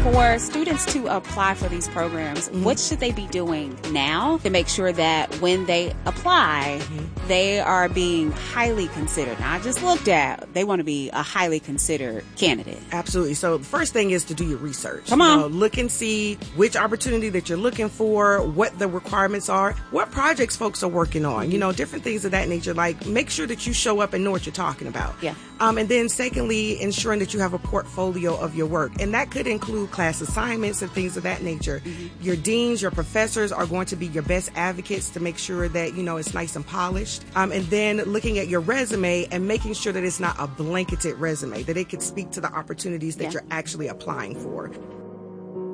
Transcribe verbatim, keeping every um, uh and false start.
For students to apply for these programs, mm-hmm. what should they be doing now to make sure that when they apply, mm-hmm. they are being highly considered, not just looked at? They want to be a highly considered candidate. Absolutely. So the first thing is to do your research. Come on. You know, look and see which opportunity that you're looking for, what the requirements are, what projects folks are working on, mm-hmm. you know, different things of that nature. Like, make sure that you show up and know what you're talking about. Yeah. Um, and then secondly, ensuring that you have a portfolio of your work. And that could include class assignments and things of that nature. Mm-hmm. Your deans, your professors are going to be your best advocates to make sure that, you know, it's nice and polished. Um, and then looking at your resume and making sure that it's not a blanketed resume, that it could speak to the opportunities that yeah. you're actually applying for.